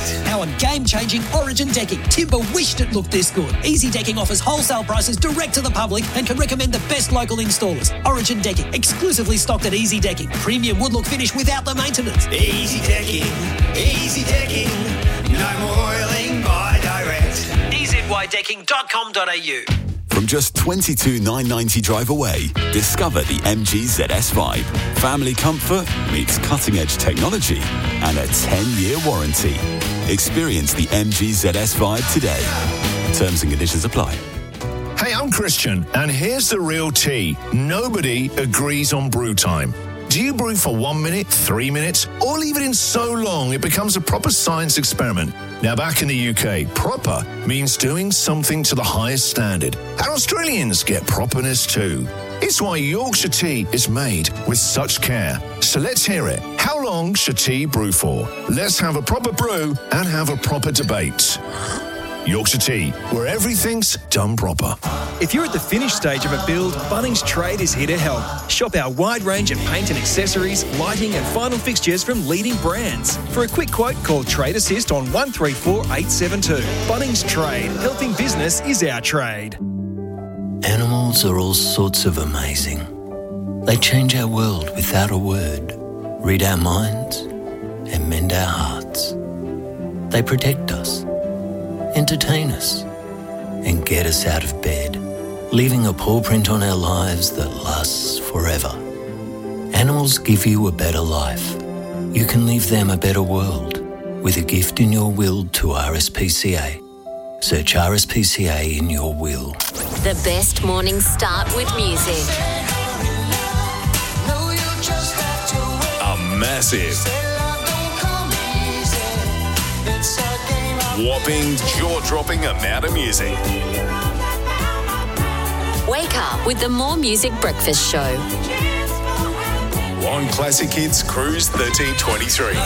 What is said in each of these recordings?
Direct. Our game-changing Origin decking. Timber wished it looked this good. Easy Decking offers wholesale prices direct to the public and can recommend the best local installers. Origin Decking, exclusively stocked at Easy Decking. Premium wood look finish without the maintenance. Easy Decking. No more oiling by Direct. EZYDecking.com.au. From just $22,990 drive away, discover the MG ZS Vibe. Family comfort meets cutting-edge technology and a 10-year warranty. Experience the MG ZS Vibe today. Terms and conditions apply. Hey, I'm Christian, and here's the real tea. Nobody agrees on brew time. Do you brew for 1 minute, 3 minutes, or leave it in so long it becomes a proper science experiment? Now, back in the UK, proper means doing something to the highest standard. And Australians get properness too. It's why Yorkshire tea is made with such care. So let's hear it. How long should tea brew for? Let's have a proper brew and have a proper debate. Yorkshire Tea, where everything's done proper. If you're at the finished stage of a build, Bunnings Trade is here to help. Shop our wide range of paint and accessories, lighting and final fixtures from leading brands. For a quick quote, call Trade Assist on 134 872. Bunnings Trade, helping business is our trade. Animals are all sorts of amazing. They change our world without a word, read our minds and mend our hearts. They protect us, entertain us, and get us out of bed, leaving a paw print on our lives that lasts forever. Animals give you a better life. You can leave them a better world with a gift in your will to RSPCA. Search RSPCA in your will. The best morning start with music. A massive, whopping, jaw-dropping amount of music. Wake up with the More Music Breakfast Show. On Classic Hits Cruise 1323.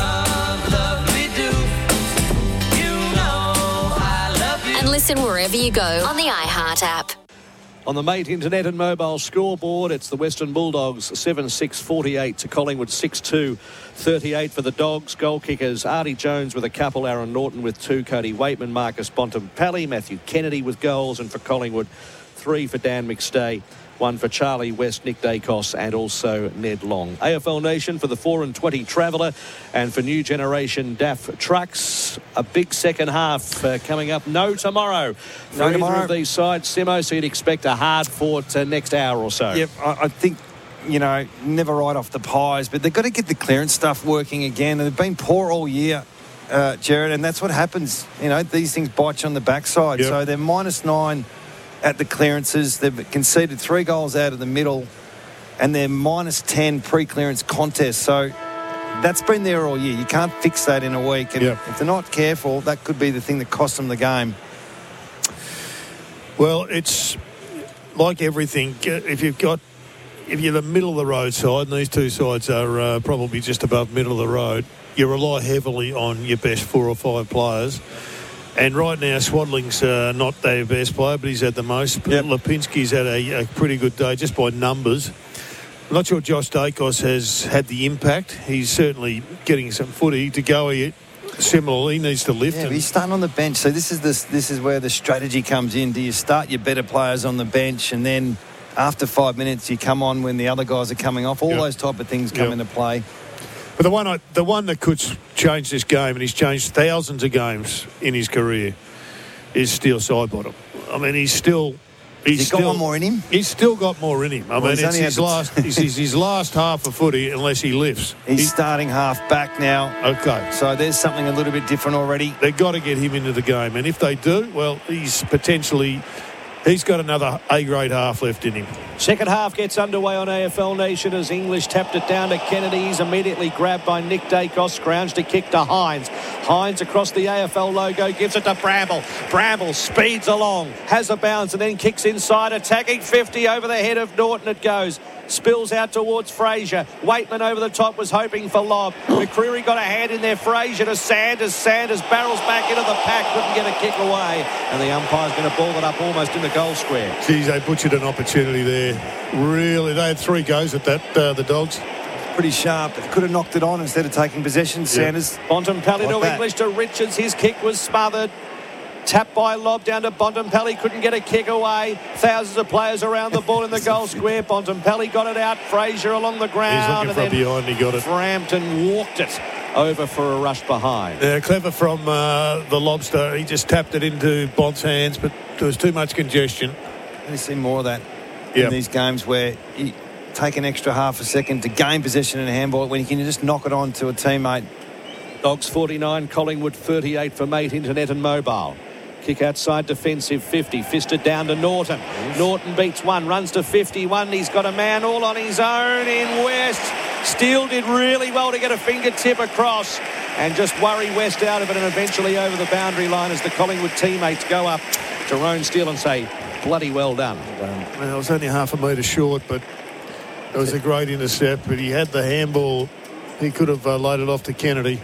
And listen wherever you go on the iHeart app. On the Mate Internet and Mobile scoreboard, it's the Western Bulldogs 7-6-48 to Collingwood 6-2-38 for the Dogs. Goal kickers Artie Jones with a couple, Aaron Norton with 2, Cody Waitman, Marcus Bontempelli, Matthew Kennedy with goals, and for Collingwood 3 for Dan McStay, 1 for Charlie West, Nick Dacos, and also Ned Long. AFL Nation for the 4-20 Traveller, and for New Generation DAF Trucks, a big second half coming up. No tomorrow for either of these sides. Simo, so you'd expect a hard-fought next hour or so. Yep, I think, you know, never write off the pies, but they've got to get the clearance stuff working again. They've been poor all year, Jared, and that's what happens. You know, these things bite you on the backside. Yep. So they're -9 at the clearances. They've conceded 3 goals out of the middle, and they're -10 pre-clearance contests. So that's been there all year. You can't fix that in a week. And if they're not careful, that could be the thing that costs them the game. Well, it's like everything. If you're the middle of the road side, and these two sides are probably just above middle of the road, you rely heavily on your best 4 or 5 players. And right now, Swadling's not their best player, but he's had the most. Yep. Lipinski's had a pretty good day just by numbers. I'm not sure Josh Dacos has had the impact. He's certainly getting some footy. To go similarly, he needs to lift. Yeah, but he's starting on the bench. So this is where the strategy comes in. Do you start your better players on the bench, and then after 5 minutes you come on when the other guys are coming off? All those type of things come into play. But the one that could change this game, and he's changed thousands of games in his career, is Steele Sidebottom. I mean, he's still got one more in him. He's still got more in him. I mean, it's his last half of footy unless he lifts. He's starting half back now. Okay. So there's something a little bit different already. They've got to get him into the game, and if they do, well, he's got another A-grade half left in him. Second half gets underway on AFL Nation as English tapped it down to Kennedy. He's immediately grabbed by Nick Dacos. Scrounged a kick to Hines. Hines across the AFL logo gives it to Bramble. Bramble speeds along, has a bounce and then kicks inside, attacking 50 over the head of Norton. It goes. Spills out towards Fraser. Waitman over the top was hoping for lob. McCreery got a hand in there. Fraser to Sanders. Sanders barrels back into the pack. Couldn't get a kick away. And the umpire's going to ball it up almost in the goal square. Geez, they butchered an opportunity there. Really, they had 3 goes at that, the Dogs. pretty sharp. They could have knocked it on instead of taking possession, Sanders. Bontempelli Like to that. English to Richards. His kick was smothered. Tapped by Lobb down to Bontempelli. Couldn't get a kick away. Thousands of players around the ball in the goal square. Bontempelli got it out. Fraser along the ground. He's looking from behind. He got it. Frampton walked it over for a rush behind. Yeah, clever from the Lobster. He just tapped it into Bont's hands, but there was too much congestion. You see more of that in these games where you take an extra half a second to gain possession in a handball when you can just knock it on to a teammate. Dogs 49, Collingwood 38 for Mate Internet and Mobile. Kick outside defensive 50, fisted down to Norton. Norton beats one, runs to 51. He's got a man all on his own in West. Steele did really well to get a fingertip across and just worry West out of it and eventually over the boundary line as the Collingwood teammates go up to Roan Steele and say, bloody well done. Well, it was only half a metre short, but it was a great intercept. But he had the handball. He could have laid it off to Kennedy.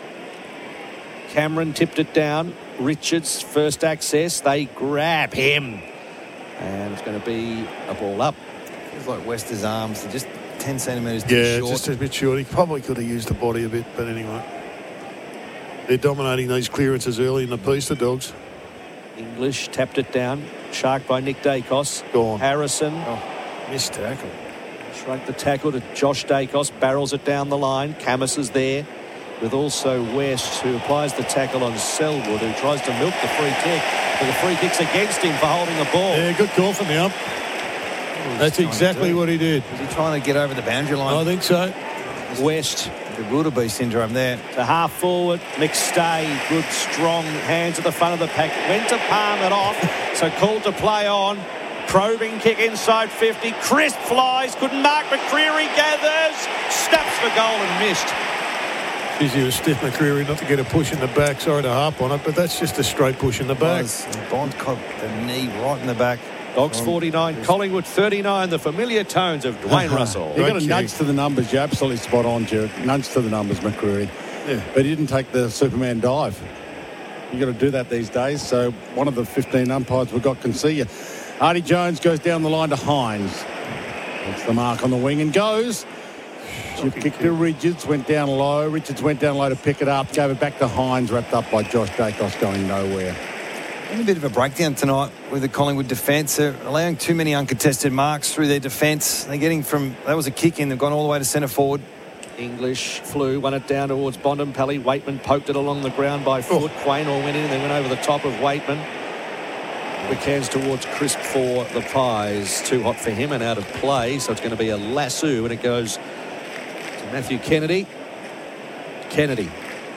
Cameron tipped it down. Richards first access. They grab him. And it's going to be a ball up. It's like Wester's arms. They're just 10 centimetres too short. Yeah, just a bit short. He probably could have used the body a bit, but anyway. They're dominating these clearances early in the piece, the Dogs. English tapped it down. Shark by Nick Dacos. Gone. Harrison. Missed tackle. Shrunk the tackle to Josh Dacos. Barrels it down the line. Camus is there. With also West, who applies the tackle on Selwood, who tries to milk the free kick. But the free kick's against him for holding the ball. Yeah, good call from the ump. That's exactly what he did. Was he trying to get over the boundary line? I think so. West. The Wildebeest syndrome there. To half forward, McStay, good strong hands at the front of the pack. Went to palm it off, so called to play on. Probing kick inside 50. Crisp flies, couldn't mark. McCreery gathers, snaps for goal and missed. Easy to stiff McCreery not to get a push in the back. Sorry to harp on it, but that's just a straight push in the back. Bond caught the knee right in the back. Dogs 49, Collingwood 39, the familiar tones of Dwayne Russell. You got a nudge to the numbers. You're absolutely spot on, Jared. Nudge to the numbers, McCreery. Yeah. But he didn't take the Superman dive. You got to do that these days. So one of the 15 umpires we've got can see you. Artie Jones goes down the line to Hines. That's the mark on the wing and goes. Chip kick to Richards, went down low. Richards went down low to pick it up, gave it back to Hines, wrapped up by Josh Dacos, going nowhere. A bit of a breakdown tonight with the Collingwood defence. They're allowing too many uncontested marks through their defence. They're getting from, that was a kick in, they've gone all the way to centre forward. English flew, won it down towards Bontempelli. Waitman poked it along the ground by foot. Quain all went in and they went over the top of Waitman. Wickhands towards Crisp for the Pies. Too hot for him and out of play, so it's going to be a lasso and it goes to Matthew Kennedy. Kennedy.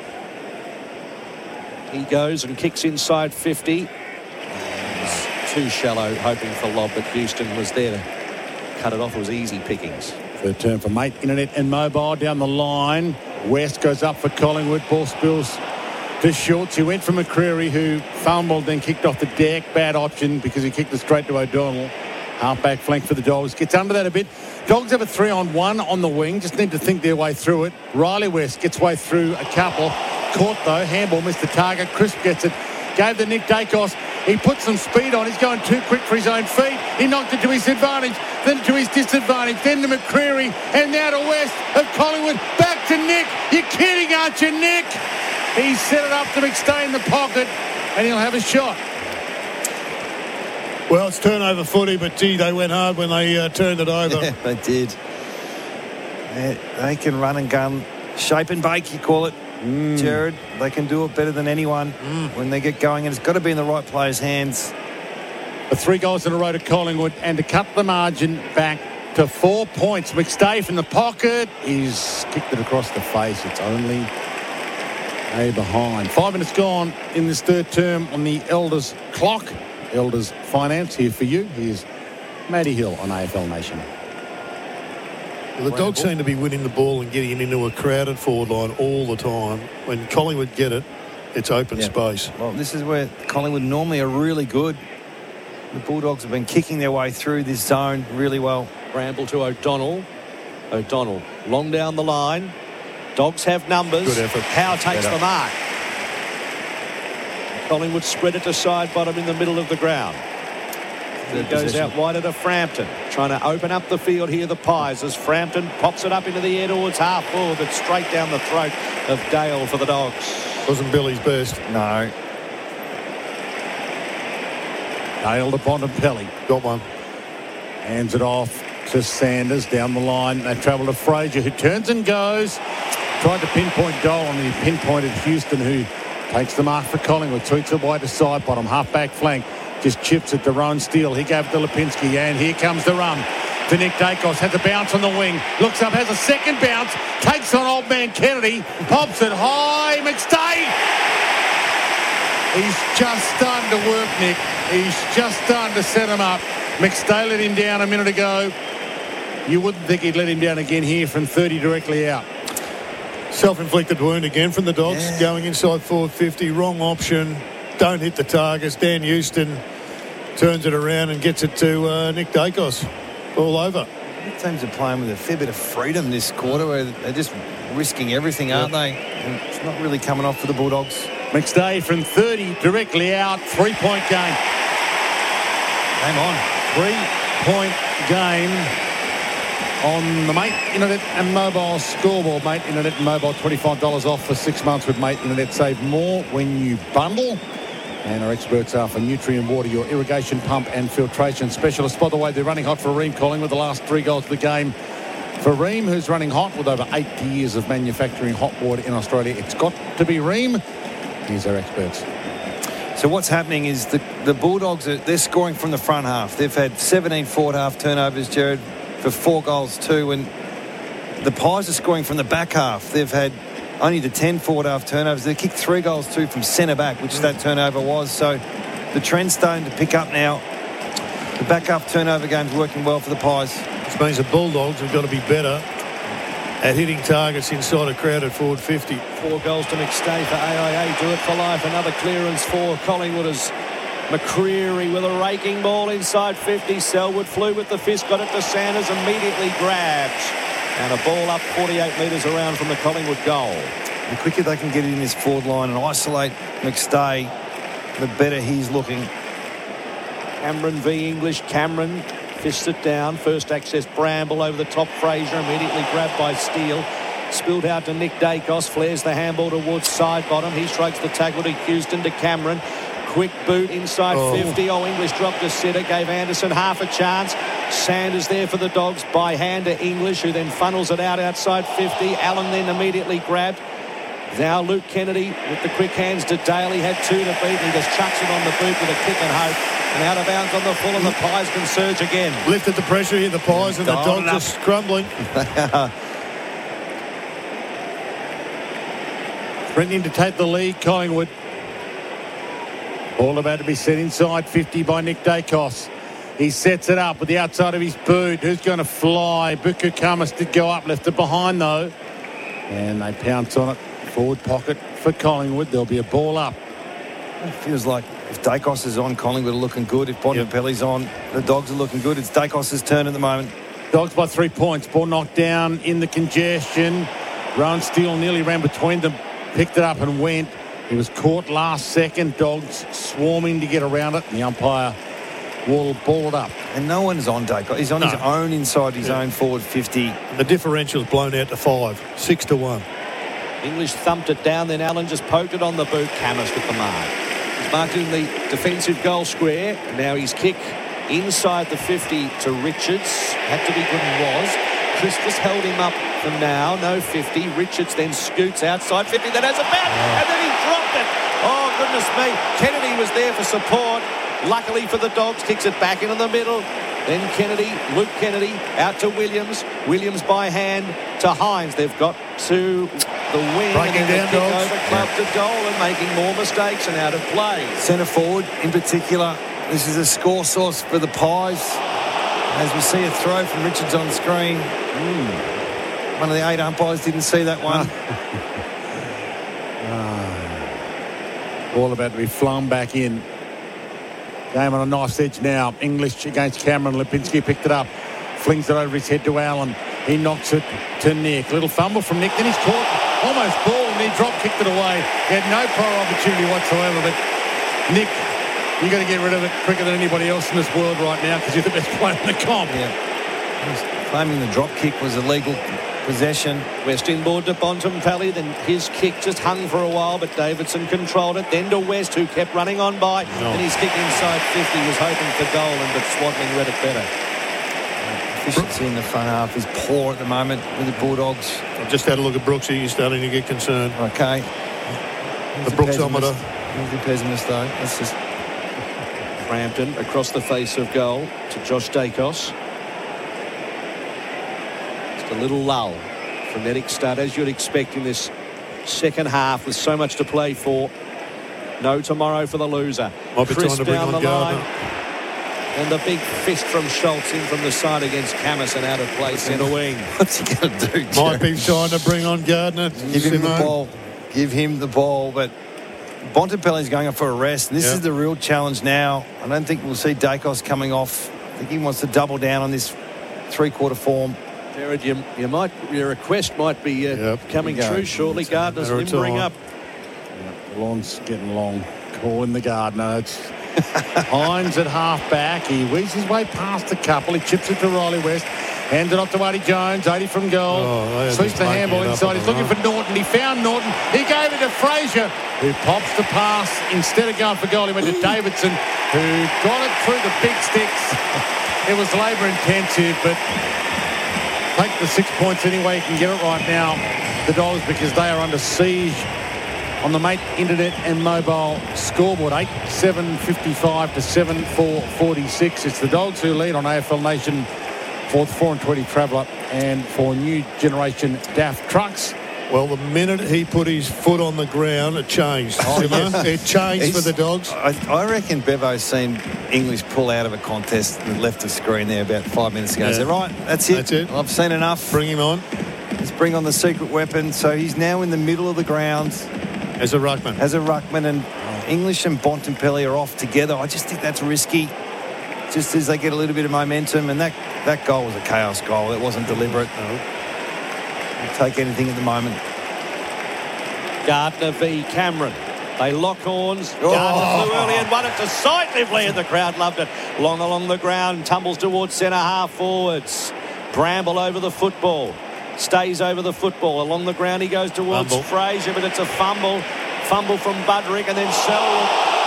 He goes and kicks inside 50. Too shallow, hoping for lob, but Houston was there to cut it off. It was easy pickings. Third turn for Mate Internet and Mobile down the line. West goes up for Collingwood. Ball spills to Schultz. He went for McCreery, who fumbled, then kicked off the deck. Bad option because he kicked it straight to O'Donnell. Half-back flank for the Dogs. Gets under that a bit. Dogs have a 3-on-1 on the wing. Just need to think their way through it. Riley West gets way through a couple. Caught, though. Handball missed the target. Crisp gets it. Gave the Nick Dacos. He put some speed on. He's going too quick for his own feet. He knocked it to his advantage, then to his disadvantage, then to McCreery, and now to West of Collingwood. Back to Nick. You're kidding, aren't you, Nick? He set it up to McStay in the pocket, and he'll have a shot. Well, it's turnover footy, but gee, they went hard when they turned it over. Yeah, they did. They can run and gun. Shape and bake, you call it. Jared, they can do it better than anyone when they get going, and it's got to be in the right player's hands. The 3 goals in a row to Collingwood, and to cut the margin back to 4 points. McStay from the pocket. He's kicked it across the face. It's only a behind. 5 minutes gone in this third term on the Elders clock. Elders Finance here for you. Here's Matty Hill on AFL Nation. Well, the Dogs seem to be winning the ball and getting into a crowded forward line all the time. When Collingwood get it, it's open space. Well, this is where Collingwood normally are really good. The Bulldogs have been kicking their way through this zone really well. Bramble to O'Donnell. O'Donnell long down the line. Dogs have numbers. Good effort. Howe takes the mark. Collingwood spread it to side bottom in the middle of the ground. He goes out wider to Frampton, trying to open up the field here, the Pies, as Frampton pops it up into the air towards half forward, but straight down the throat of Dale for the Dogs. Wasn't Billy's best. No. Dale to Bontempelli. Got one. Hands it off to Sanders down the line. They travel to Fraser, who turns and goes. Tried to pinpoint goal, and he pinpointed Houston, who takes the mark for Collingwood. Tweets it wide to side bottom, half-back flank. Just chips it to Rowan Steele. He gave it to Lipinski, and here comes the run to Nick Dacos. Has a bounce on the wing. Looks up, has a second bounce. Takes on old man Kennedy. Pops it high. McStay. He's just starting to work, Nick. He's just starting to set him up. McStay let him down a minute ago. You wouldn't think he'd let him down again here from 30 directly out. Self-inflicted wound again from the Dogs. Yeah. Going inside forward 50. Wrong option. Don't hit the targets. Dan Houston turns it around and gets it to Nick Dacos. All over. The teams are playing with a fair bit of freedom this quarter, where they're just risking everything, aren't they? And it's not really coming off for the Bulldogs. McStay from 30 directly out. 3-point game. Game on. 3-point game on the Mate Internet and Mobile scoreboard. Mate Internet and Mobile, $25 off for 6 months with Mate Internet. Save more when you bundle. And our experts are for Nutrient Water, your irrigation pump and filtration specialist. By the way, they're running hot for Ream Collingwood, the last 3 goals of the game. For Ream, who's running hot with over 80 years of manufacturing hot water in Australia, it's got to be Ream. Here's our experts. So what's happening is the Bulldogs, they're scoring from the front half. They've had 17 forward half turnovers, Jared, for 4 goals too. And the Pies are scoring from the back half. They've had only the 10 forward half turnovers. They kicked 3 goals too from centre back, which that turnover was. So the trend's starting to pick up now. The back half turnover game's working well for the Pies. This means the Bulldogs have got to be better at hitting targets inside a crowded forward 50. 4 goals to McStay for AIA. Do it for life. Another clearance for Collingwood as McCreery with a raking ball inside 50. Selwood flew with the fist, got it to Sanders, immediately grabbed. And a ball up 48 metres around from the Collingwood goal. The quicker they can get it in this forward line and isolate McStay, the better he's looking. Cameron v English. Cameron fists it down. First access Bramble over the top. Fraser immediately grabbed by Steele. Spilled out to Nick Dacos. Flares the handball towards side bottom. He strikes the tackle to Houston, to Cameron. Quick boot inside 50. English dropped a sitter. Gave Anderson half a chance. Sanders there for the Dogs by hand to English, who then funnels it out outside 50. Allen then immediately grabbed. Now Luke Kennedy with the quick hands to Dale. He had 2 to beat. He just chucks it on the boot with a kick and hope. And out of bounds on the full, and the Pies can surge again. Lifted the pressure here, the Pies, and the Dogs just crumbling. Threatening to take the lead, Collingwood. Ball about to be set inside 50 by Nick Dacos. He sets it up with the outside of his boot. Who's going to fly? Buku Kamas did go up, left it behind though. And they pounce on it. Forward pocket for Collingwood. There'll be a ball up. It feels like if Dacos is on, Collingwood are looking good. If Bontempelli's on, the Dogs are looking good. It's Dacos' turn at the moment. Dogs by 3 points. Ball knocked down in the congestion. Rowan Steele nearly ran between them. Picked it up and went. He was caught last second. Dogs swarming to get around it. And the umpire will ball it up. And no one's on Dacos. He's on his own inside his own forward 50. The differential's blown out to 5. 6-1. English thumped it down. Then Allen just poked it on the boot. Camas with the mark. He's marked in the defensive goal square. And now his kick inside the 50 to Richards. Had to be good and was. Christus held him up for now. No 50. Richards then scoots outside 50. Then has a bounce. And then he dropped it. Oh, goodness me. Kennedy was there for support. Luckily for the Dogs, kicks it back into the middle. Then Luke Kennedy, out to Williams. Williams by hand to Hines. They've got to the wing. Breaking down Dogs. Over club to goal and making more mistakes and out of play. Centre forward in particular. This is a score source for the Pies. As we see a throw from Richards on screen. One of the 8 umpires didn't see that one. All about to be flung back in. Game on a nice edge now. English against Cameron. Lipinski picked it up. Flings it over his head to Allen. He knocks it to Nick. Little fumble from Nick. Then he's caught. Almost ball and he drop kicked it away. He had no prior opportunity whatsoever. But Nick You've got to get rid of it quicker than anybody else in this world right now because you're the best player in the comp. Yeah. He's claiming the drop kick was illegal possession. West inboard to Bontempelli, then his kick just hung for a while, but Davidson controlled it. Then to West, who kept running on by, and his kick inside 50 was hoping for Dolan, but Swadling read it better. Efficiency in the front half is poor at the moment with the Bulldogs. I've just had a look at Brooksy. He's starting to get concerned. Okay. The Brooksometer. He's the pessimist, though. That's just... Frampton across the face of goal to Josh Dacos. Just a little lull. Frenetic start, as you'd expect in this second half with so much to play for. No tomorrow for the loser. Might be Chris time to bring down on the Gardner. line. And the big fist from Schultz in from the side against Camus and out of place in a wing. What's he going to do, Might be time to bring on Gardner. Give him the ball. Give him the ball. But Bontempelli's going up for a rest. And this is the real challenge now. I don't think we'll see Dacos coming off. I think he wants to double down on this three-quarter form. Jared, your request might be coming true shortly. Gardner's limbering up. The lawn's getting long. Call in the Gardner. It's Hines at half-back. He weaves his way past the couple. He chips it to Riley West. Hands it off to 80 Jones. 80 from goal. Sweeps the handball inside. He's looking for Norton. He found Norton. He gave it to Fraser, who pops the pass. Instead of going for goal, he went to Davidson, who got it through the big sticks. It was labour-intensive, but take the 6 points any way you can get it right now, the Dogs, because they are under siege on the Mate Internet and Mobile scoreboard. 8-7-55 to 7-4-46. It's the Dogs who lead on AFL Nation for the 4-20 Traveller and for new generation DAF trucks. Well, the minute he put his foot on the ground, it changed. It changed for the Dogs. I reckon Bevo's seen English pull out of a contest and left the screen there about 5 minutes ago. So, right, that's it. I've seen enough. Bring him on. Let's bring on the secret weapon. So he's now in the middle of the ground. As a ruckman. And English and Bontempelli are off together. I just think that's risky. Just as they get a little bit of momentum. And that goal was a chaos goal. It wasn't deliberate. We'll take anything at the moment. Gardner v. Cameron. They lock horns. Gardner flew early and won it decisively, and the crowd loved it. Long along the ground, tumbles towards centre half forwards. Bramble over the football. Stays over the football. Along the ground he goes towards Fraser, but it's a fumble. Fumble from Budrick, and then Selwood.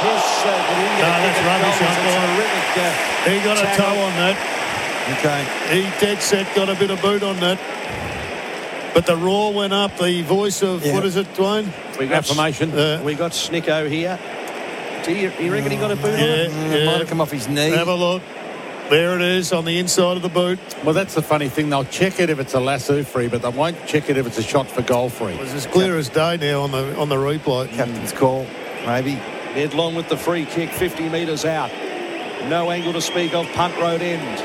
That's rubbish. He got a toe on that. Okay. He dead set got a bit of boot on that. But the roar went up. The voice of, what is it, Dwayne? We got affirmation. We got Snicko here. Do you reckon he got a boot on it? It might have come off his knee. Have a look. There it is on the inside of the boot. Well, that's the funny thing. They'll check it if it's a lasso free, but they won't check it if it's a shot for goal free. It's as clear as day now on the replay. Captain's call, maybe. Ned Long with the free kick, 50 metres out. No angle to speak of, punt road end.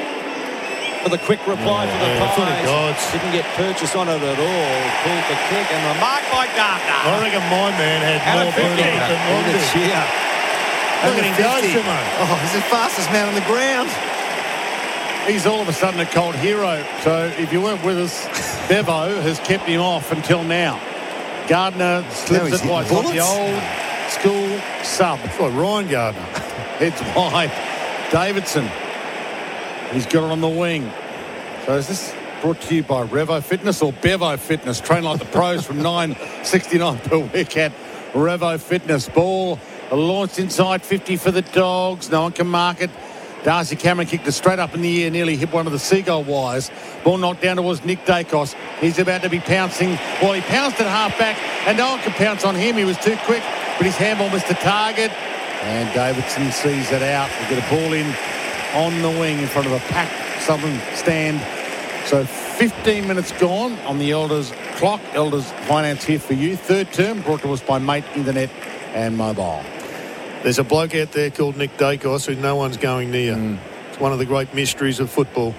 For the quick reply for the Pies. Didn't get purchase on it at all. Pulled the kick and the mark by Gardner. I reckon my man had more boot on it than Long did. Look at him go, Simo. He's the fastest man on the ground. He's all of a sudden a cold hero. So if you weren't with us, Bevo has kept him off until now. Gardner slips it wide. The old school sub. It's like Ryan Gardner. It's wide. Davidson. He's got it on the wing. So is this brought to you by Revo Fitness or Bevo Fitness? Train like the pros from $9.69 per week at Revo Fitness. Ball launched inside 50 for the Dogs. No one can mark it. Darcy Cameron kicked it straight up in the air, nearly hit one of the seagull wires. Ball knocked down towards Nick Dacos. He's about to be pouncing. Well, he pounced at half-back, and no one could pounce on him. He was too quick, but his handball missed the target. And Davidson sees it out. We get a ball in on the wing in front of a packed Southern stand. So 15 minutes gone on the Elders clock. Elders Finance here for you. Third term brought to us by Mate Internet and Mobile. There's a bloke out there called Nick Dacos who no one's going near. It's one of the great mysteries of football.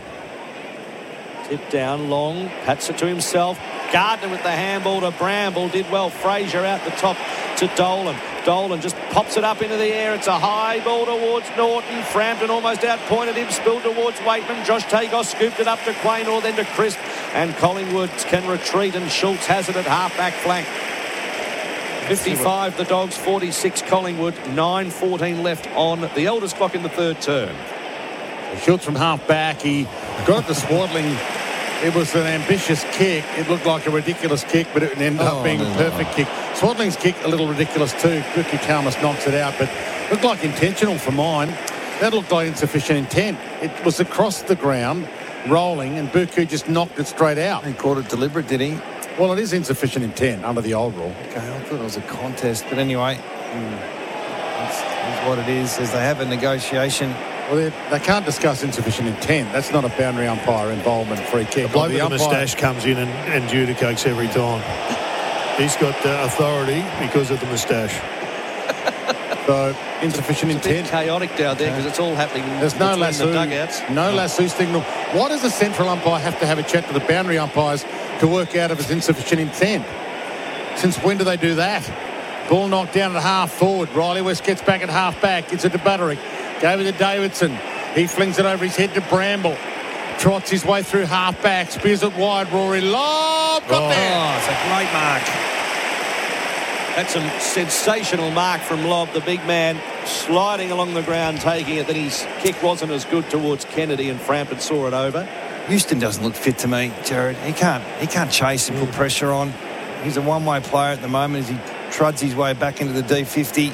Tip down, Long, pats it to himself. Gardner with the handball to Bramble. Did well. Fraser out the top to Dolan. Dolan just pops it up into the air. It's a high ball towards Norton. Frampton almost outpointed him. Spilled towards Waitman. Josh Tagos scooped it up to Quaynor, then to Crisp. And Collingwood can retreat, and Schultz has it at half-back flank. 55 the Dogs, 46 Collingwood, 9:14 left on the eldest clock in the third term. He shoots from half back. He got the Swaddling. It was an ambitious kick. It looked like a ridiculous kick, but it ended up being a perfect kick. Swaddling's kick a little ridiculous too. Buku Chalmers knocks it out, but looked like intentional for mine. That looked like insufficient intent. It was across the ground, rolling, and Buku just knocked it straight out. He called it deliberate, did he? Well, it is insufficient intent under the old rule. Okay, I thought it was a contest, but anyway, that's what it is. As they have a negotiation. Well, they can't discuss insufficient intent. That's not a boundary umpire involvement free kick. The bloke with the moustache comes in and adjudicates every time. He's got authority because of the moustache. So, insufficient intent. It's a bit chaotic down there because it's all happening. There's no lasso. The dugouts. No lasso signal. Why does the central umpire have to have a chat to the boundary umpires to work out if it's insufficient intent? Since when do they do that? Ball knocked down at half forward. Riley West gets back at half back. It's a Butterick. Gave it to Davidson. He flings it over his head to Bramble. Trots his way through half back. Spears it wide. Rory lob. Got there. It's a great mark. That's a sensational mark from Lobb, the big man, sliding along the ground, taking it. Then his kick wasn't as good towards Kennedy, and Frampton saw it over. Houston doesn't look fit to me, Jared. He can't chase and put pressure on. He's a one-way player at the moment as he truds his way back into the D50.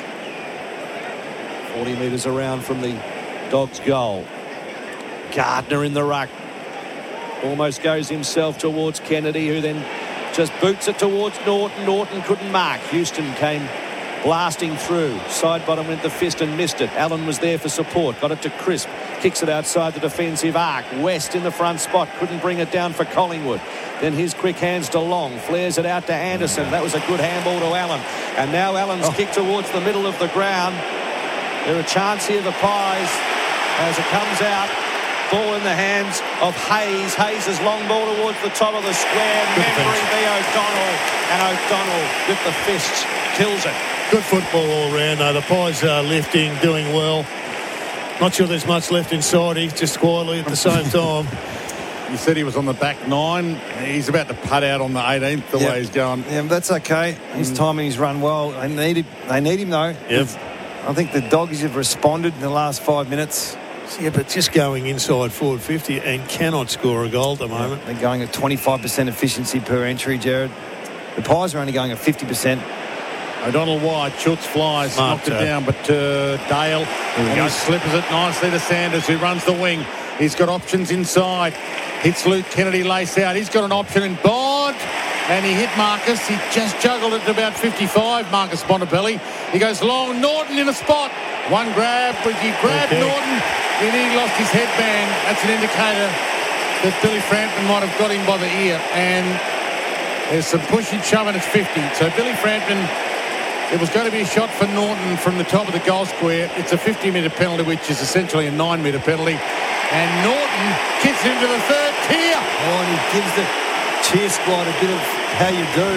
40 metres around from the Dogs' goal. Gardner in the ruck. Almost goes himself towards Kennedy, who then just boots it towards Norton. Norton couldn't mark. Houston came blasting through. Side bottom went the fist and missed it. Allen was there for support. Got it to Crisp. Kicks it outside the defensive arc. West in the front spot. Couldn't bring it down for Collingwood. Then his quick hands to Long. Flares it out to Anderson. That was a good handball to Allen. And now Allen's kick towards the middle of the ground. There a chance here, the Pies, as it comes out. Ball in the hands of Hayes. Hayes' long ball towards the top of the square. Memory be O'Donnell. And O'Donnell with the fists kills it. Good football all round. The Pies are lifting, doing well. Not sure there's much left inside. He's just quietly at the same time. You said he was on the back 9. He's about to putt out on the 18th, the way he's going. Yeah, but that's okay. His timing's run well. They need him, though. Yep. I think the Doggies have responded in the last 5 minutes. Yeah, but just going inside forward 50 and cannot score a goal at the moment. They're going at 25% efficiency per entry, Jared. The Pies are only going at 50%. O'Donnell wide, Schultz flies, knocked it down, but Dale, he slippers it nicely to Sanders, who runs the wing. He's got options inside. Hits Luke Kennedy lace out. He's got an option in Bond, and he hit Marcus. He just juggled it to about 55, Marcus Bontempelli. He goes long. Norton in a spot. One grab, but he grabbed Norton, and he lost his headband. That's an indicator that Billy Frampton might have got him by the ear, and there's some pushing, shoving. It's 50. So Billy Frampton, it was going to be a shot for Norton from the top of the goal square. It's a 50-metre penalty, which is essentially a 9-metre penalty. And Norton kicks into the third tier. Oh, and he gives the cheer squad a bit of how you do,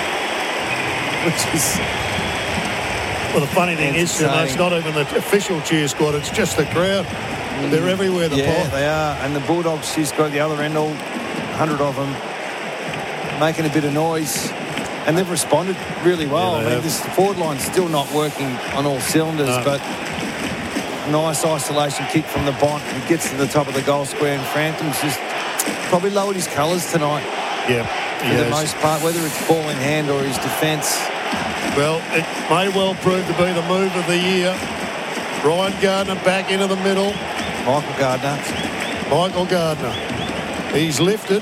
which is... Well, the funny thing is, it's not even the official cheer squad, it's just the crowd. They're everywhere, the Pies. They are. And the Bulldogs cheer squad at the other end, all 100 of them, making a bit of noise. And they've responded really well. I mean, this forward line's still not working on all cylinders, but nice isolation kick from the Bont. He gets to the top of the goal square, and Frampton's just probably lowered his colours tonight. Yeah, for the most part, whether it's ball in hand or his defence. Well, it may well prove to be the move of the year. Ryan Gardner back into the middle. Michael Gardner. He's lifted.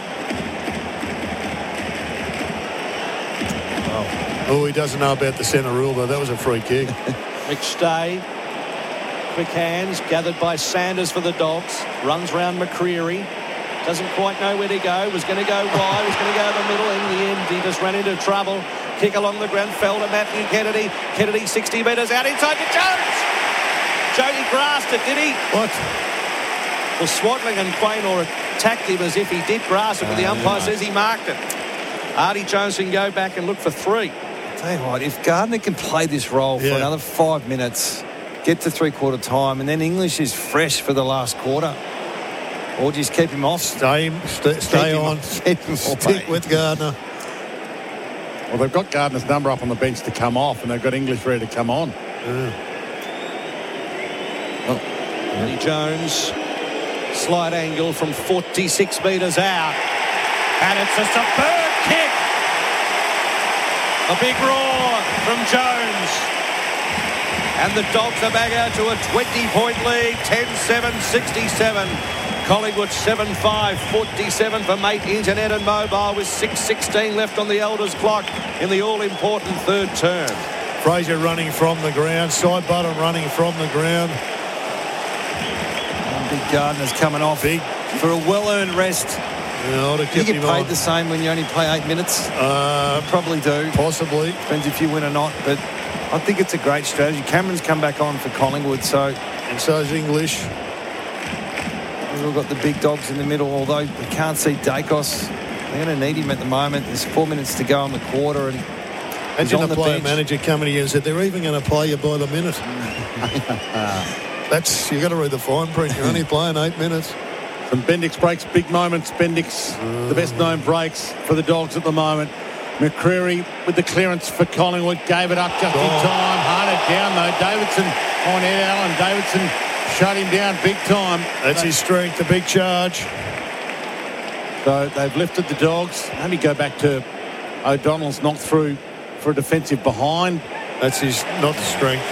Oh, he doesn't know about the centre rule, though. That was a free kick. McStay. Quick hands gathered by Sanders for the Dogs. Runs round McCreery. Doesn't quite know where to go. Was going to go wide. Was going to go to the middle. In the end, he just ran into trouble. Kick along the ground. Fell to Matthew Kennedy. Kennedy 60 metres out inside to Jones. Jody grasped it, did he? What? Well, Swaddling and Quaynor attacked him as if he did grasp it, but the umpire says he marked it. Artie Jones can go back and look for 3. I'll tell you what, if Gardner can play this role for another 5 minutes, get to three-quarter time, and then English is fresh for the last quarter, or just keep him off. Stay on. Stick with Gardner. Well, they've got Gardner's number up on the bench to come off, and they've got English ready to come on. Eddie Jones, slight angle from 46 metres out. And it's a superb kick. A big roar from Jones. And the Dogs are back out to a 20-point lead, 10-7-67. Collingwood 7-5-47 for Mate Internet and Mobile with 6:16 left on the Elders clock in the all-important third term. Fraser running from the ground. Side button running from the ground. Big Gardner's coming off for a well-earned rest. Yeah, you get paid the same when you only play 8 minutes? Probably do. Possibly. Depends if you win or not, but I think it's a great strategy. Cameron's come back on for Collingwood, and so is English. We've got the big dogs in the middle, although we can't see Dacos. They're going to need him at the moment. There's 4 minutes to go in the quarter, and imagine the player manager coming here and said they're even going to play you by the minute. You got to read the fine print. You're only playing 8 minutes. Some Bendix breaks, big moments. Bendix, the best known breaks for the Dogs at the moment. McCreary with the clearance for Collingwood, gave it up just in time. Hunted down though. Davidson on Ed Allen. Davidson shut him down big time. That's his strength, a big charge. So they've lifted the Dogs. Maybe go back to O'Donnell's knock through for a defensive behind. That's his not strength.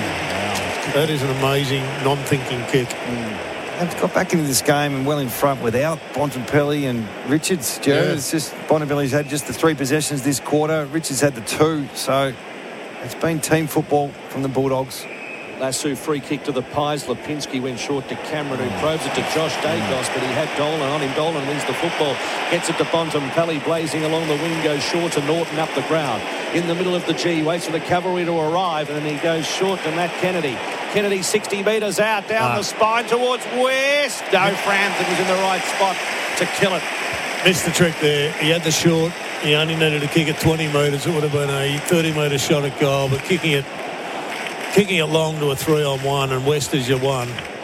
That is an amazing non-thinking kick. They've got back into this game and well in front without Bontempelli and Richards. It's just Bontempelli's had just the 3 possessions this quarter. Richards had the 2. So it's been team football from the Bulldogs. Lassu free kick to the Pies. Lipinski went short to Cameron, who probes it to Josh Dacos, but he had Dolan on him. Dolan wins the football, gets it to Bontempelli, blazing along the wing, goes short to Norton up the ground. In the middle of the G, waits for the cavalry to arrive, and then he goes short to Matt Kennedy. Kennedy 60 metres out, down the spine towards West. No, Frampton was in the right spot to kill it. Missed the trick there. He had the short. He only needed to kick it 20 metres. It would have been a 30-metre shot at goal, but kicking it long to a 3-on-1 and West is your one,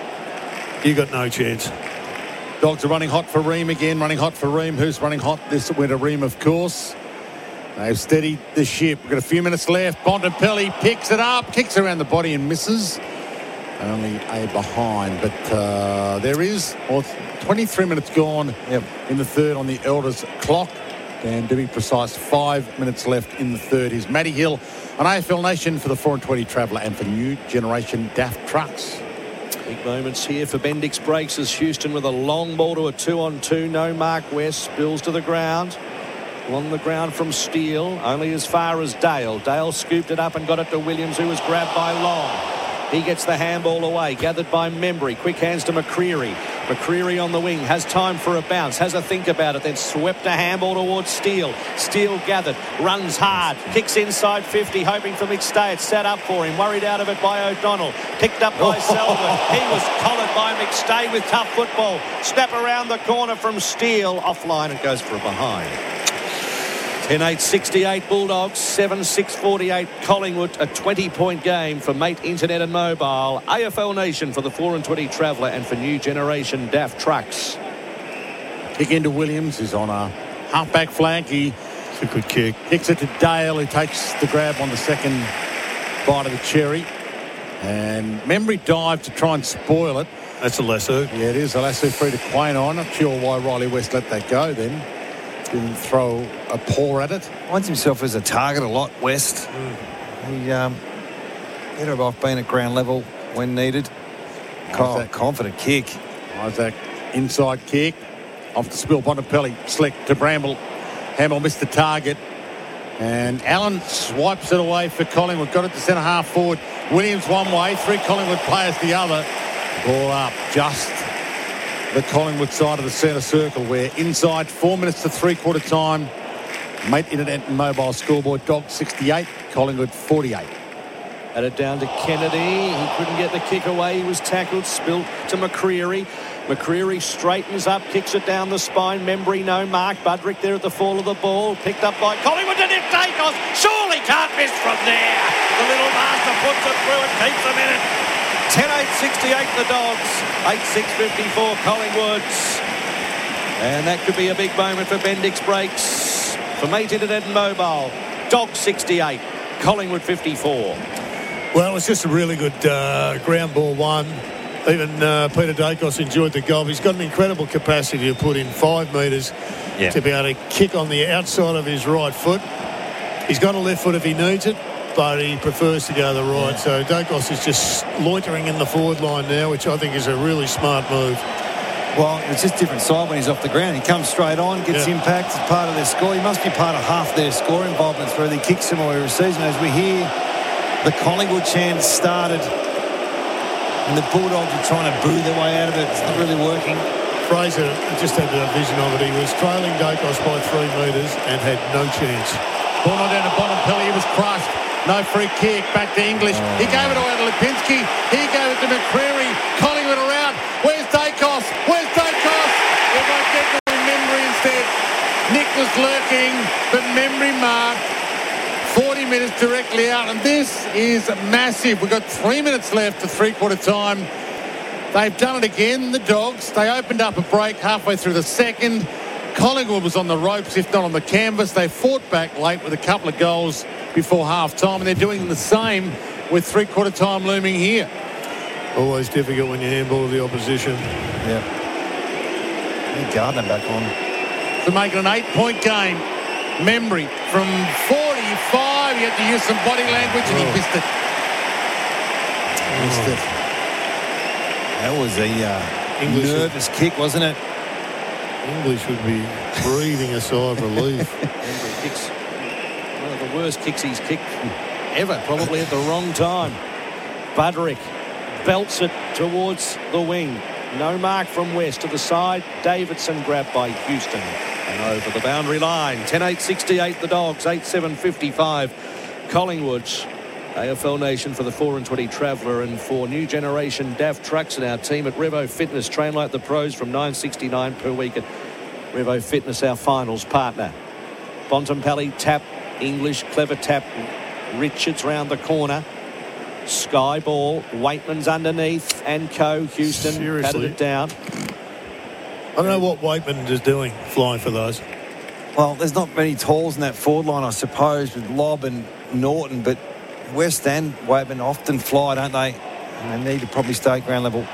you got no chance. Dogs are running hot for Ream again, running hot for Ream. Who's running hot this winter? Ream, of course. They've steadied the ship. We've got a few minutes left. Bontempelli picks it up, kicks around the body and misses. Only a behind, but there is 23 minutes gone in the third on the Elders clock. And to be precise, 5 minutes left in the third. Here's Matty Hill on AFL Nation for the 420 Traveller and for New Generation DAF Trucks. Big moments here for Bendix breaks as Houston with a long ball to a 2-on-2. No mark. West spills to the ground. On the ground from Steele, only as far as Dale. Dale scooped it up and got it to Williams, who was grabbed by Long. He gets the handball away, gathered by Membry. Quick hands to McCreary. McCreary on the wing, has time for a bounce, has a think about it, then swept a handball towards Steele. Steele gathered, runs hard, kicks inside 50, hoping for McStay. It's set up for him, worried out of it by O'Donnell. Picked up by Selwood. He was collared by McStay with tough football. Snap around the corner from Steele. Offline, it goes for a behind. 10-8-68 Bulldogs, 7-6-48 Collingwood, a 20-point game for Mate Internet and Mobile. AFL Nation for the 420 Traveller and for New Generation DAF Trucks. Kick into Williams, who's on a half-back flank. It's a good kick. Kicks it to Dale, who takes the grab on the second bite of the cherry. And Membry dived to try and spoil it. That's a lasso. Yeah, it is a lasso free to Quain on. Not sure why Riley West let that go then. Didn't throw a paw at it. Finds himself as a target a lot, West. He better off being at ground level when needed. Confident kick. Isaac, inside kick. Off the spill, Bontempelli, slick to Bramble. Hamill missed the target. And Allen swipes it away for Collingwood. Got it to centre half forward. Williams one way, 3 Collingwood players the other. Ball up just the Collingwood side of the centre circle, where inside 4 minutes to three-quarter time. Mate Internet and Mobile scoreboard, Dogs 68, Collingwood 48. Had it down to Kennedy. He couldn't get the kick away. He was tackled, spilled to McCreary. McCreary straightens up, kicks it down the spine. Membry, no mark. Budrick there at the fall of the ball. Picked up by Collingwood and it Dacos. Surely can't miss from there. The little master puts it through and keeps them in it. 10-8-68 the Dogs. 8-6-54 Collingwoods. And that could be a big moment for Bendix breaks. For Mate Internet and Mobile. Dogs 68, Collingwood 54. Well, it's just a really good ground ball one. Even Peter Dacos enjoyed the goal. He's got an incredible capacity to put in 5 metres to be able to kick on the outside of his right foot. He's got a left foot if he needs it, but he prefers to go the right. Yeah. So Dacos is just loitering in the forward line now, which I think is a really smart move. Well, it's just different side when he's off the ground. He comes straight on, gets impact as part of their score. He must be part of half their score involvements, whether he kicks them or he receives them. As we hear the Collingwood chant started, and the Bulldogs are trying to boo their way out of it. It's not really working. Fraser just had a vision of it. He was trailing Dacos by 3 metres and had no chance. Ball on down to Bontempelli. He was crushed. No free kick. Back to English. He gave it away to Lipinski. He gave it to McCreary. Collingwood around. Where's Dacos? Where's Dacos? They won't get to Membry instead. Nick was lurking, but Membry marked. 40 minutes directly out, and this is massive. We've got 3 minutes left to three-quarter time. They've done it again, the Dogs. They opened up a break halfway through the second. Collingwood was on the ropes, if not on the canvas. They fought back late with a couple of goals before half-time, and they're doing the same with three-quarter time looming here. Always difficult when you handball the opposition. Yeah. And Gardner back on. To make it an 8-point game. Membry from 45. He had to use some body language and he missed it. Missed it. That was a nervous kick, wasn't it? English would be breathing a sigh of relief. Membry kicks one of the worst kicks he's kicked ever, probably at the wrong time. Budrick belts it towards the wing. No mark from West to the side. Davidson grabbed by Houston. And over the boundary line. 10-8-68 the Dogs. 8-7-55 Collingwood. AFL Nation for the 4 and 20 Traveller, and for new generation DAF trucks and our team at Revo Fitness. Train like the pros from $9.69 per week at Revo Fitness, our finals partner. Bontempelli tap. English clever tap. Richards round the corner. Sky ball. Waitman's underneath. And Houston patted it down. I don't know what Waitman is doing, flying for those. Well, there's not many talls in that forward line, I suppose, with Lobb and Norton, but West and Waitman often fly, don't they? And they need to probably stay at ground level.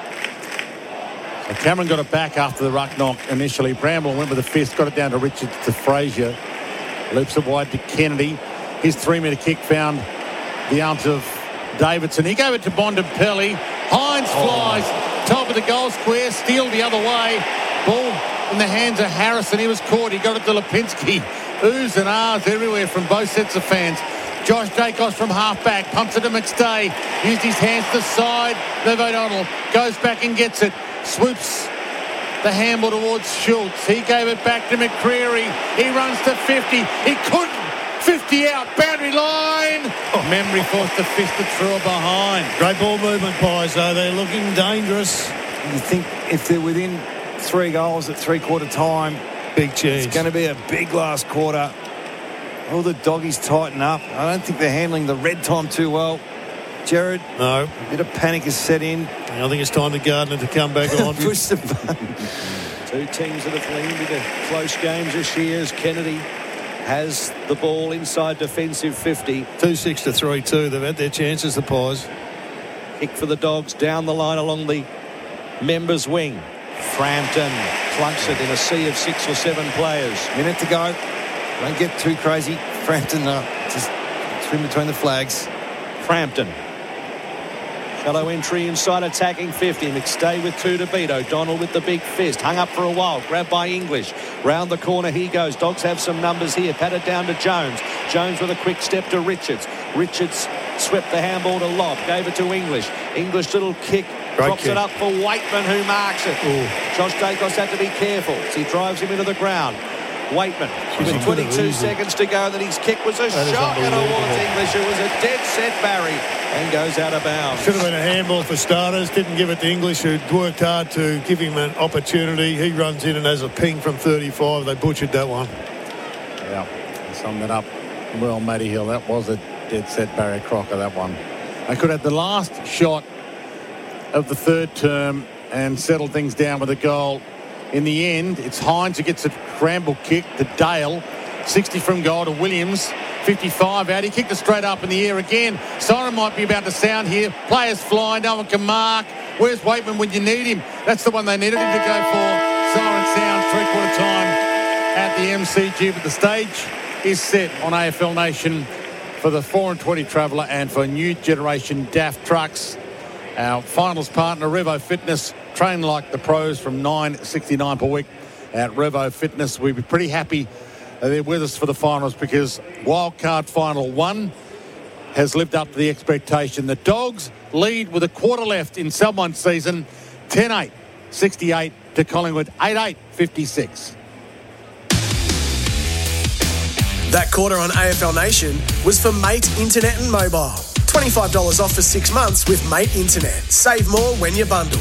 So Cameron got it back after the ruck knock initially. Bramble went with a fist, got it down to Richards to Fraser. Loops it wide to Kennedy. His 3-metre kick found the arms of Davidson. He gave it to Bontempelli. Hines flies, top of the goal square, steal the other way. Ball in the hands of Harrison. He was caught. He got it to Lipinski. Oohs and ahs everywhere from both sets of fans. Josh Dacos from half-back. Pumps it to McStay. Used his hands to the side. Lev O'Donnell goes back and gets it. Swoops the handball towards Schultz. He gave it back to McCreary. He runs to 50. He couldn't. 50 out. Boundary line. Membry forced the fist to throw behind. Great ball movement, Pies, though. They're looking dangerous. You think if they're within 3 goals at three-quarter time, big chance. It's going to be a big last quarter. All the doggies tighten up. I don't think they're handling the red time too well. Jared, no. A bit of panic has set in. I think it's time to Gardner to come back on. Push the button. Two teams that have leaned into close games this year as Kennedy has the ball inside defensive 50. 2-6 to 3-2. They've had their chances, the Pies. Kick for the Dogs down the line along the members' wing. Frampton clunks it in a sea of 6 or 7 players. Minute to go. Don't get too crazy. Frampton just swim between the flags. Frampton. Shallow entry inside attacking 50. McStay with 2 to beat. O'Donnell with the big fist. Hung up for a while. Grabbed by English. Round the corner he goes. Dogs have some numbers here. Patted down to Jones. Jones with a quick step to Richards. Richards swept the handball to Lobb. Gave it to English. English little kick. Drops it up for Waitman, who marks it. Ooh. Josh Dacos had to be careful as he drives him into the ground. Waitman with 22 seconds to go. Then his kick was a shocker towards English. It was a dead set Barry and goes out of bounds. Should have been a handball for starters. Didn't give it to English, who'd worked hard to give him an opportunity. He runs in and has a ping from 35. They butchered that one. Yeah, summed it up well, Matty Hill. That was a dead set Barry Crocker, that one. They could have the last shot of the third term and settle things down with a goal. In the end, it's Hines who gets a scramble kick to Dale. 60 from goal to Williams. 55 out. He kicked it straight up in the air again. Siren might be about to sound here. Players flying. No one can mark. Where's Waitman when you need him? That's the one they needed him to go for. Siren sounds 3/4 time at the MCG. But the stage is set on AFL Nation for the 4 and 20 Traveller and for new generation DAF trucks. Our finals partner, Revo Fitness, train like the pros from $9.69 per week at Revo Fitness. We'd be pretty happy they're with us for the finals because Wildcard Final 1 has lived up to the expectation. The Dogs lead with a quarter left in someone's season, 10-8, 68 to Collingwood, 8-8, 56. That quarter on AFL Nation was for Mate Internet and Mobile. $25 off for 6 months with Mate Internet. Save more when you bundle.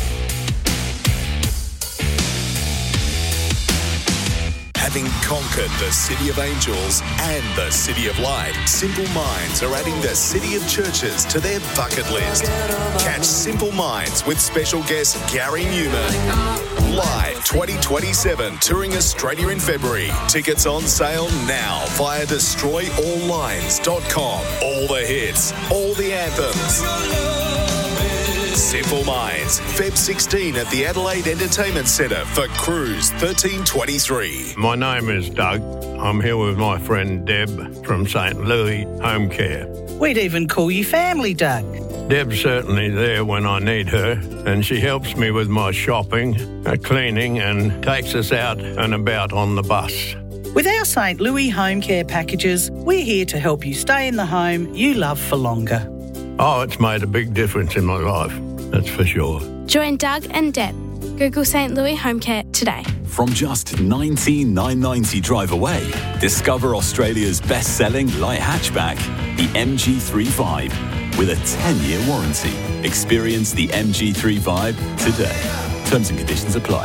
Having conquered the City of Angels and the City of Light, Simple Minds are adding the City of Churches to their bucket list. Catch Simple Minds with special guest Gary Newman. Live 2027, touring Australia in February. Tickets on sale now via destroyalllines.com. All the hits, all the anthems. Simple Minds, Feb 16 at the Adelaide Entertainment Centre for Cruise 1323. My name is Doug. I'm here with my friend Deb from St. Louis Home Care. We'd even call you family, Doug. Deb's certainly there when I need her, and she helps me with my shopping, cleaning, and takes us out and about on the bus. With our St. Louis Home Care packages, we're here to help you stay in the home you love for longer. Oh, it's made a big difference in my life, that's for sure. Join Doug and Deb. Google St. Louis Home Care today. From just $19,990 drive away, discover Australia's best-selling light hatchback, the MG3 with a 10-year warranty. Experience the MG3 Vibe today. Terms and conditions apply.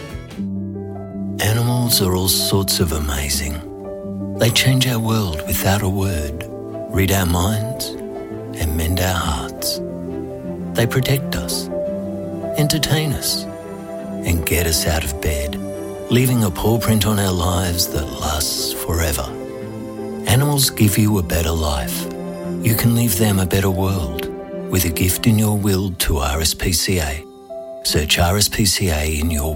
Animals are all sorts of amazing. They change our world without a word, read our minds, and mend our hearts. They protect us, entertain us, and get us out of bed, leaving a paw print on our lives that lasts forever. Animals give you a better life. You can leave them a better world with a gift in your will to RSPCA. Search RSPCA in your